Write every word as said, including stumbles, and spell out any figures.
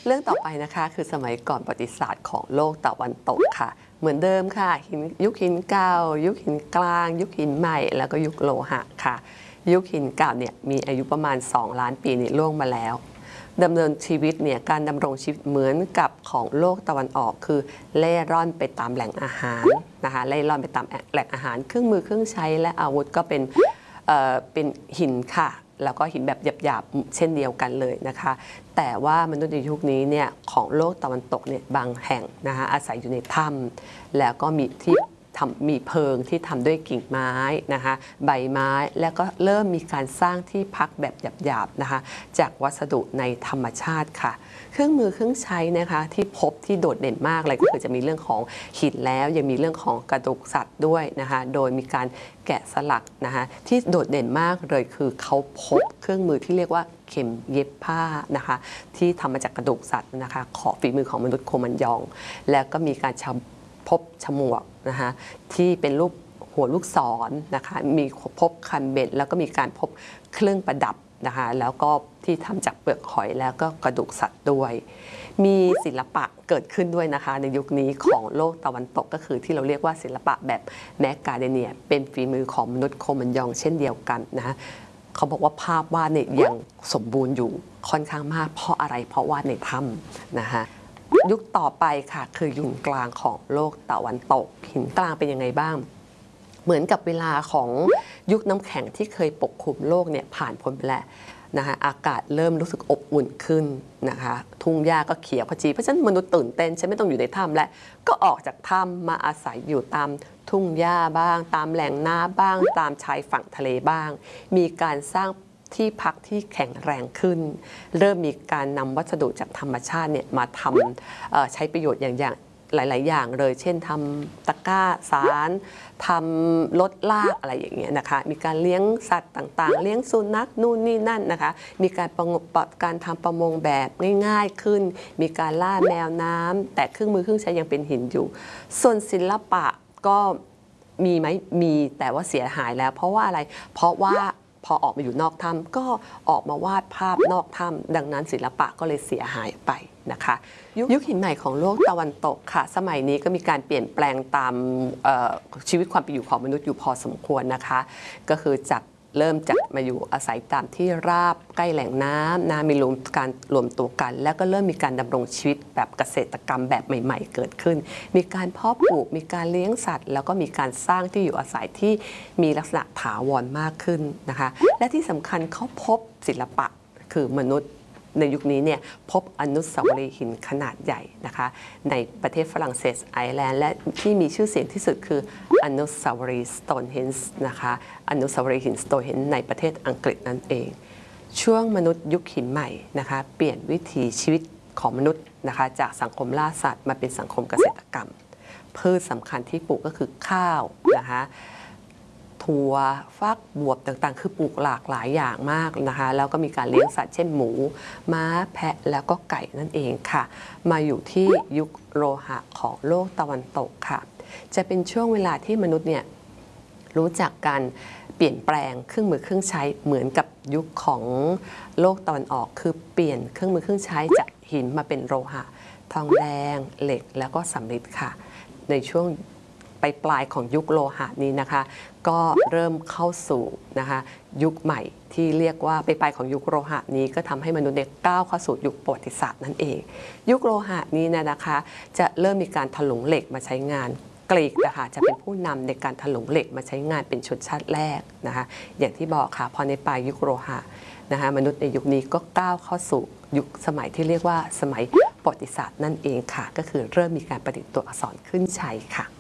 เรื่องต่อไปนะคะคือสมัยก่อนประวัติศาสตร์ของโลกตะวันตกค่ะเหมือนเดิมค่ะหินยุคหินเก่ายุคหินกลาง ยุคหินใหม่แล้วก็ยุคโลหะค่ะยุคหินเก่าเนี่ยมีอายุประมาณสองล้านปีนี่ล่วงมาแล้วดำเนินชีวิตเนี่ยการดำรงชีวิตเหมือนกับของโลกตะวันออกคือเล่ร่อนไปตามแหล่งอาหารนะคะเล่ร่อนไปตามแหล่งอาหารเครื่องมือเครื่องใช้และอาวุธก็เป็นเอ่อเป็นหินค่ะแล้วก็หินแบบหยาบๆเช่นเดียวกันเลยนะคะแต่ว่ามนุษย์ในยุคนี้เนี่ยของโลกตะวันตกเนี่ยบางแห่งนะคะอาศัยอยู่ในถ้ำแล้วก็มีที่ทำมีเพิงที่ทำด้วยกิ่งไม้นะคะใบไม้แล้วก็เริ่มมีการสร้างที่พักแบบหยาบๆนะคะจากวัสดุในธรรมชาติค่ะเครื่องมือเครื่องใช้นะคะที่พบที่โดดเด่นมากเลยก็คือจะมีเรื่องของหินแล้วยังมีเรื่องของกระดูกสัตว์ด้วยนะคะโดยมีการแกะสลักนะคะที่โดดเด่นมากเลยคือเขาพบเครื่องมือที่เรียกว่าเข็มเย็บผ้านะคะที่ทำมาจากกระดูกสัตว์นะคะขอฝีมือของมนุษย์โคมันยองแล้วก็มีการพบฉมวกนะคะที่เป็นรูปหัวลูกศรนะคะมีพบคันเบ็ดแล้วก็มีการพบเครื่องประดับนะคะแล้วก็ที่ทำจากเปลือกหอยแล้วก็กระดูกสัตว์ด้วยมีศิลปะเกิดขึ้นด้วยนะคะในยุคนี้ของโลกตะวันตกก็คือที่เราเรียกว่าศิลปะแบบแมกกาเดเนียเป็นฝีมือของมนุษย์โคมันยองเช่นเดียวกันนะคะเขาบอกว่าภาพวาดเนี่ยยังสมบูรณ์อยู่ค่อนข้างมากเพราะอะไรเพราะวาดในถ้ำนะคะยุคต่อไปค่ะคือยุคกลางของโลกตะวันตกหินกลางเป็นยังไงบ้างเหมือนกับเวลาของยุคน้ำแข็งที่เคยปกคลุมโลกเนี่ยผ่านพ้นไปแล้วนะคะอากาศเริ่มรู้สึกอบอุ่นขึ้นนะคะทุ่งหญ้าก็เขียวขจีเพราะฉะนั้นมนุษย์ตื่นเต้นฉันไม่ต้องอยู่ในถ้ำและก็ออกจากถ้ำมาอาศัยอยู่ตามทุ่งหญ้าบ้างตามแหล่งน้ำบ้างตามชายฝั่งทะเลบ้างมีการสร้างที่พักที่แข็งแรงขึ้นเริ่มมีการนำวัสดุจากธรรมชาติเนี่ยมาทำใช้ประโยชน์อย่างอย่างหลายๆอย่างเลยเช่นทำตะกร้าสารทำรถลากอะไรอย่างเงี้ยนะคะมีการเลี้ยงสัตว์ต่างๆเลี้ยงสุนัขนู่นนี่นั่นนะคะมีการประงบการทำประมงแบบง่ายๆขึ้นมีการล่าแมวน้ำแต่เครื่องมือเครื่องใช้ยังเป็นหินอยู่ส่วนศิลปะก็มีไหมมีแต่ว่าเสียหายแล้วเพราะว่าอะไรเพราะว่าพอออกมาอยู่นอกถ้ำก็ออกมาวาดภาพนอกถ้ำดังนั้นศิลปะก็เลยเสียหายไปนะคะยุคหินใหม่ของโลกตะวันตกค่ะสมัยนี้ก็มีการเปลี่ยนแปลงตามชีวิตความเป็นอยู่ของมนุษย์อยู่พอสมควรนะคะก็คือจากเริ่มจากมาอยู่อาศัยตามที่ราบใกล้แหล่งน้ำนะมีรวมการรวมตัวกันแล้วก็เริ่มมีการดำรงชีวิตแบบเกษตรกรรมแบบใหม่ๆเกิดขึ้นมีการเพาะปลูกมีการเลี้ยงสัตว์แล้วก็มีการสร้างที่อยู่อาศัยที่มีลักษณะถาวรมากขึ้นนะคะและที่สำคัญเขาพบศิลปะคือมนุษย์ในยุคนี้เนี่ยพบอนุสาวรีย์หินขนาดใหญ่นะคะในประเทศฝรั่งเศสไอร์แลนด์และที่มีชื่อเสียงที่สุดคืออนุสาวรีย์สโตนเฮนจ์นะคะอนุสาวรีย์หินสโตนเฮนจ์ในประเทศอังกฤษนั่นเองช่วงมนุษย์ยุคหินใหม่นะคะเปลี่ยนวิถีชีวิตของมนุษย์นะคะจากสังคมล่าสัตว์มาเป็นสังคมเกษตรกรรมพืชสำคัญที่ปลูกก็คือข้าวนะคะถั่วฟักบวบต่างๆคือปลูกหลากหลายอย่างมากนะคะแล้วก็มีการเลี้ยงสัตว์เช่นหมูม้าแพะแล้วก็ไก่นั่นเองค่ะมาอยู่ที่ยุคโลหะของโลกตะวันตกค่ะจะเป็นช่วงเวลาที่มนุษย์เนี่ยรู้จักการเปลี่ยนแปลงเครื่องมือเครื่องใช้เหมือนกับยุคของโลกตะวันออกคือเปลี่ยนเครื่องมือเครื่องใช้จากหินมาเป็นโลหะทองแดงเหล็กแล้วก็สำริดค่ะในช่วงไปปลายของยุคโลหะนี้นะคะก็เริ่มเข้าสู่นะคะยุคใหม่ที่เรียกว่าไปปลายของยุคโลหะนี้ก็ทำให้มนุษย์ก้าวเข้าสู่ยุคประวัติศาสตร์นั่นเองยุคโลหะนี้นะคะจะเริ่มมีการถลุงเหล็กมาใช้งานกรีกนะคะจะเป็นผู้นำในการถลุงเหล็กมาใช้งานเป็นชนชาติแรกนะคะอย่างที่บอกค่ะพอในปลายยุคโลหะนะคะมนุษย์ในยุคนี้ก็ก้าวเข้าสู่ยุคสมัยที่เรียกว่าสมัยประวัติศาสตร์นั่นเองค่ะก็คือเริ่มมีการประดิษฐ์ตัวอักษรขึ้นใช้ค่ะ